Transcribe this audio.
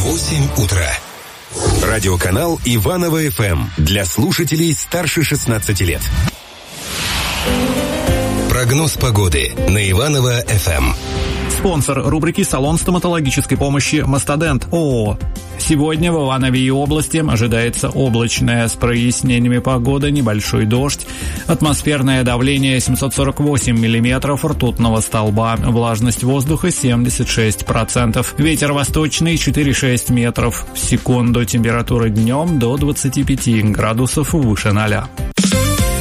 8 утра. Радиоканал Иваново ФМ для слушателей старше 16 лет. Прогноз погоды на Иваново ФМ. Спонсор рубрики «Салон стоматологической помощи Мастодент» ООО. Сегодня в Иванове и области ожидается облачная с прояснениями погода, небольшой дождь. Атмосферное давление 748 миллиметров ртутного столба. Влажность воздуха 76%. Ветер восточный 4,6 метров в секунду. Температура днем до 25 градусов выше 0.